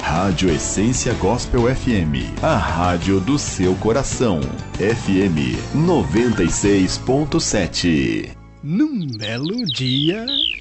Rádio Essência Gospel FM, a rádio do seu coração. FM 96.7. Num belo dia...